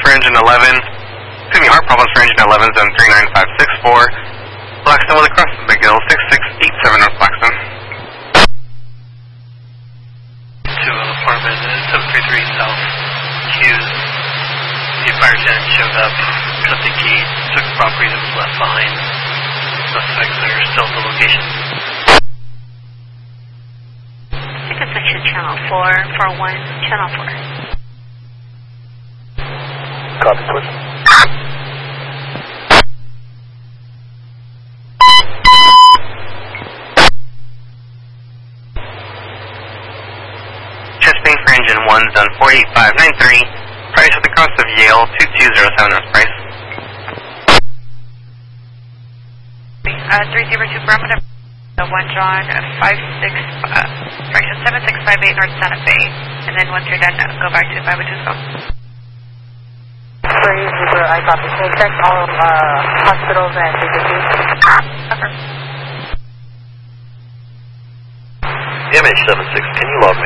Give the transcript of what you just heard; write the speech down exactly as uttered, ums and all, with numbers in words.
for engine eleven. Excuse me, heart problems for engine eleven, zone three nine five six four. Blackstone will cross the Big Hill, six six eight seven North Blackstone. To apartment seven three three South Hughes. The fire attendant showed up, cut the key, took the property that was left behind. Suspects are still at the location. Ticket section channel four four one, channel four. Copy, push. Chesting for engine one, zone four eight five nine three. Price at the cross of Yale, two two zero seven North Price. Uh, three zero two Barometer, uh, one John, uh, five six, uh, correction, seven six five eight North Santa Fe. And then once you're done, uh, go back to five oh two phone. three zero, I copy. Can you check all uh, hospitals and agencies? Over. M H seven six, can you log me?